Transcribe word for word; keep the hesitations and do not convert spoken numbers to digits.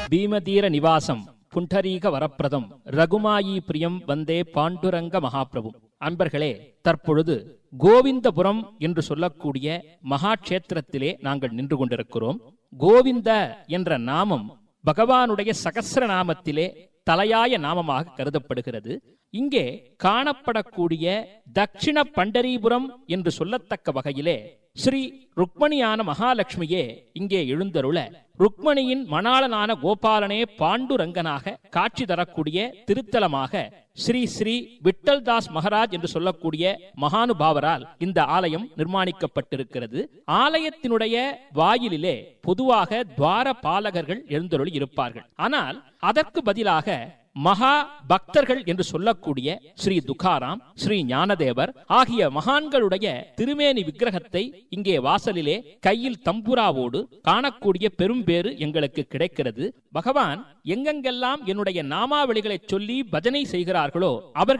பீமதீர நிவாசம் புண்டரீக வரப்பிரதம் ரகுமாயி பிரியம் வந்தே பாண்டுரங்க மகாபிரபு. அன்பர்களே, தற்பொழுது கோவிந்தபுரம் என்று சொல்லக்கூடிய மகாட்சேத்திரத்திலே நாங்கள் நின்று கொண்டிருக்கிறோம். கோவிந்த என்ற நாமம் பகவானுடைய சகஸ்ர நாமத்திலே தலையாய நாமமாக கருதப்படுகிறது. இங்கே காணப்படக்கூடிய தட்சிண பண்டரிபுரம் என்று சொல்லத்தக்க வகையிலே ஸ்ரீ ருக்மணியான மகாலட்சுமியே இங்கே எழுந்தருள, ருக்மணியின் மணாளனான கோபாலனே பாண்டுரங்கனாக காட்சி தரக்கூடிய திருத்தலமாக ஸ்ரீ ஸ்ரீ விட்டல்தாஸ் மகாராஜ் என்று சொல்லக்கூடிய மகானுபாவரால் இந்த ஆலயம் நிர்மாணிக்கப்பட்டிருக்கிறது. ஆலயத்தினுடைய வாயிலிலே பொதுவாக துவார பாலகர்கள் எழுந்தருளி இருப்பார்கள். ஆனால் அதற்கு பதிலாக மகா பக்தர்கள் என்று சொல்லக்கூடிய ஸ்ரீ துகாராம், ஸ்ரீ ஞானதேவர் ஆகிய மகான்களுடைய திருமேனி விக்கிரகத்தை இங்கே வாசலிலே கையில் தம்புராவோடு காணக்கூடிய பெரும்பேறு எங்களுக்கு கிடைக்கிறது. பகவான் எங்கெங்கெல்லாம் என்னுடைய நாமாவளிகளை சொல்லி பஜனை செய்கிறார்களோ அவர்கள்